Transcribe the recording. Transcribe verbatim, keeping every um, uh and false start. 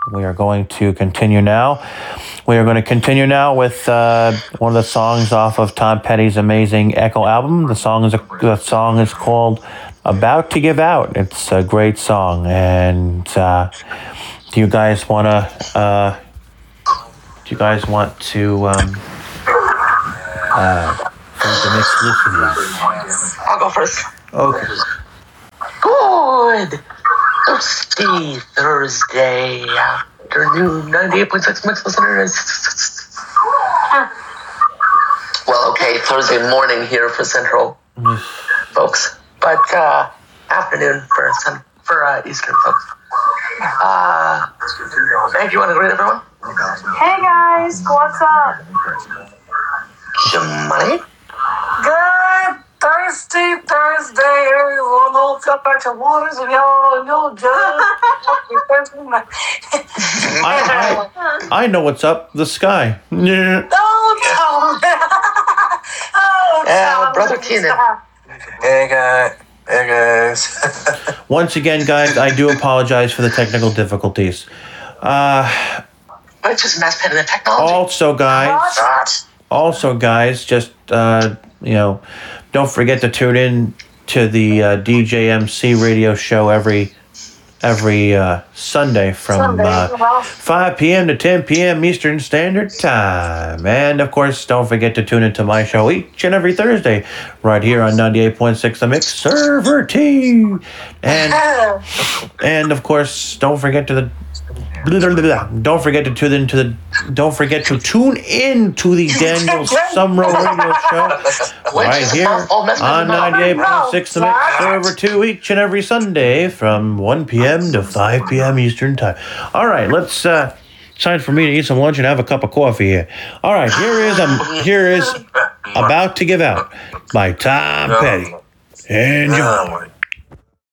we are going to continue now. We are going to continue now with uh, one of the songs off of Tom Petty's amazing Echo album. The song is a, the song is called "About to Give Out." It's a great song, and uh, do you guys want to? Uh, do you guys want to? Um, uh, the next listeners? I'll go first. Okay. Good. Thirsty Thursday afternoon, ninety-eight point six mix listeners. Well, okay, Thursday morning here for Central folks, but uh, afternoon for some for uh, Eastern folks. Uh, Meg, you want to greet everyone? Hey guys, what's up? Money? Good thirsty Thursday, everyone. Let's up back to waters and y'all and y'all just. I, I, I know what's up. The sky. Yeah. Oh, Tom. Oh, Yeah, Tom. Brother Keenan. Hey guys. Hey guys. Once again, guys, I do apologize for the technical difficulties. Uh, It's just mess pit in the technology. also, guys, also, guys, just uh, you know, don't forget to tune in to the uh, D J M C radio show every every uh, Sunday from Sunday, uh, well. five p.m. to ten p.m. Eastern Standard Time. And, of course, don't forget to tune into my show each and every Thursday right here on ninety-eight point six The Mix, Server T. And, and of course, don't forget to the... Don't forget to tune in to the. Don't forget to tune in to the Daniel Sumro Radio Show right here on ninety-eight point six The Mix Server two each and every Sunday from one p.m. to five p.m. Eastern Time. All right, let's. Uh, it's time for me to eat some lunch and have a cup of coffee here. All right, here is um, here is "About to Give Out" by Tom Petty. Enjoy.